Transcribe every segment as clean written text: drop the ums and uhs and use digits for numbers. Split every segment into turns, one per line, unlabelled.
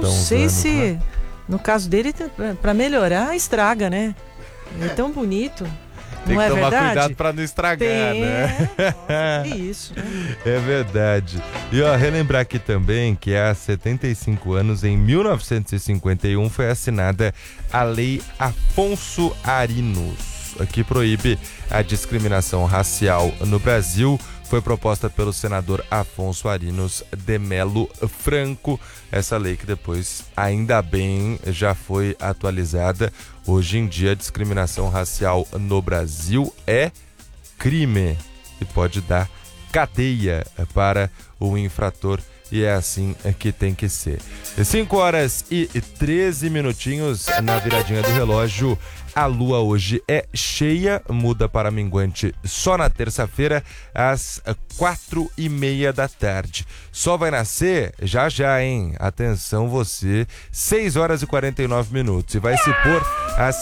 não sei
anos,
se,
né?
no caso dele, para melhorar, estraga, né? É tão bonito.
Tem
não
que
é
tomar
verdade?
cuidado para não estragar, né?
Nossa, que isso, né?
É verdade. E relembrar aqui também que há 75 anos, em 1951, foi assinada a Lei Afonso Arinos, que proíbe a discriminação racial no Brasil. Foi proposta pelo senador Afonso Arinos de Melo Franco. Essa lei que depois, ainda bem, já foi atualizada. Hoje em dia, a discriminação racial no Brasil é crime e pode dar cadeia para o infrator. E é assim que tem que ser. 5h13 na viradinha do relógio. A lua hoje é cheia, muda para minguante só na terça-feira, às 4h30 da tarde. Sol vai nascer já já, hein? Atenção você, 6h49 e vai se pôr às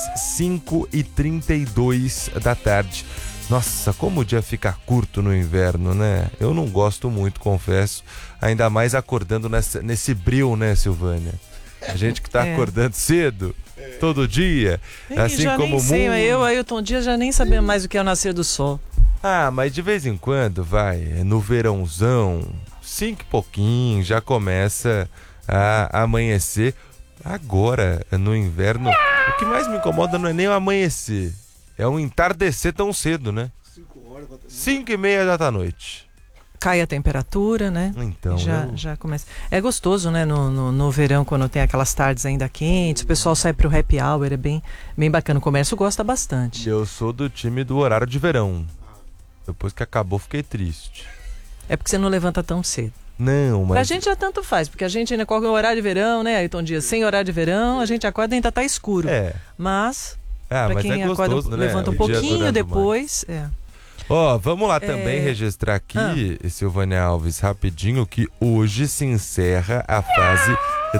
5h32 da tarde. Nossa, como o dia fica curto no inverno, né? Eu não gosto muito, confesso. Ainda mais acordando nesse breu, né, Silvânia? A gente que tá acordando cedo, todo dia, assim
já
como
nem
o
sei,
mundo.
eu, Ailton Dias, já nem sabia mais o que é o nascer do sol.
Ah, mas de vez em quando, no verãozão, 5 e pouquinho, já começa a amanhecer. Agora, no inverno, o que mais me incomoda não é nem o amanhecer, é o entardecer tão cedo, né? 5h30 da noite.
Cai a temperatura, né?
Então,
já começa. É gostoso, né? No verão, quando tem aquelas tardes ainda quentes, o pessoal sai pro happy hour, é bem bacana. O comércio gosta bastante.
Eu sou do time do horário de verão. Depois que acabou, fiquei triste.
É porque você não levanta tão cedo.
Não, mas...
Pra gente já tanto faz, porque a gente ainda corre o horário de verão, né, Ailton Dias? Sem horário de verão, a gente acorda e ainda tá escuro. Mas, pra quem acorda,
gostoso, né?
levanta um pouquinho depois,
vamos lá também registrar aqui, Silvânia Alves, rapidinho, que hoje se encerra a fase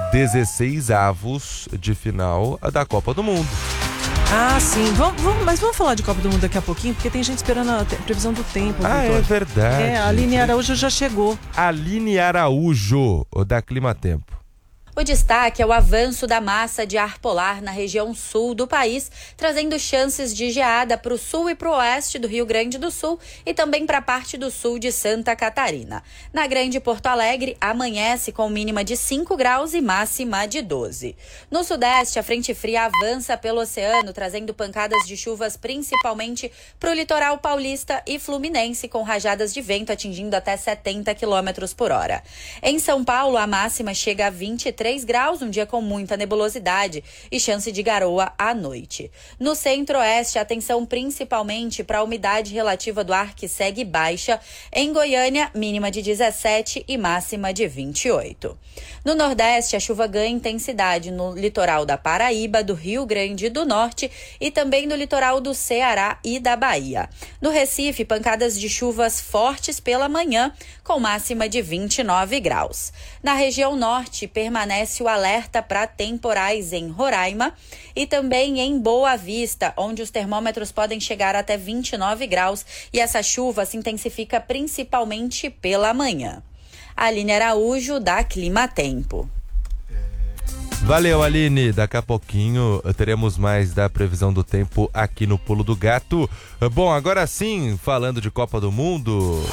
16avos de final da Copa do Mundo.
Ah, sim. Mas vamos falar de Copa do Mundo daqui a pouquinho, porque tem gente esperando a previsão do tempo.
Ah,
Victor.
é verdade.
A Aline Araújo já chegou.
Aline Araújo, da Climatempo.
O destaque é o avanço da massa de ar polar na região sul do país, trazendo chances de geada para o sul e para o oeste do Rio Grande do Sul e também para a parte do sul de Santa Catarina. Na Grande Porto Alegre, amanhece com mínima de 5 graus e máxima de 12. No sudeste, a frente fria avança pelo oceano, trazendo pancadas de chuvas principalmente para o litoral paulista e fluminense, com rajadas de vento atingindo até 70 km por hora. Em São Paulo, a máxima chega a 23 graus, um dia com muita nebulosidade e chance de garoa à noite. No centro-oeste, atenção principalmente para a umidade relativa do ar que segue baixa. Em Goiânia, mínima de 17 e máxima de 28. No nordeste, a chuva ganha intensidade no litoral da Paraíba, do Rio Grande do Norte e também no litoral do Ceará e da Bahia. No Recife, pancadas de chuvas fortes pela manhã, com máxima de 29 graus. Na região norte, permanece o alerta para temporais em Roraima e também em Boa Vista, onde os termômetros podem chegar até 29 graus e essa chuva se intensifica principalmente pela manhã. Aline Araújo, da Climatempo.
Valeu, Aline. Daqui a pouquinho teremos mais da previsão do tempo aqui no Pulo do Gato. Bom, agora sim, falando de Copa do Mundo...